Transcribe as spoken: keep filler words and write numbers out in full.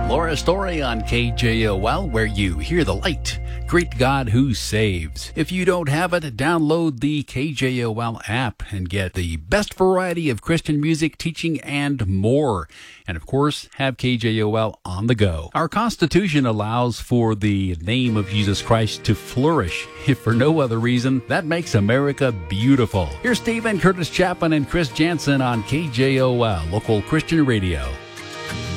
Laura Story on K J O L, where you hear the light. Great God who saves. If you don't have it, download the K J O L app and get the best variety of Christian music, teaching, and more. And of course, have K J O L on the go. Our Constitution allows for the name of Jesus Christ to flourish. If for no other reason, that makes America beautiful. Here's Stephen Curtis Chapman and Chris Jansen on K J O L, local Christian radio.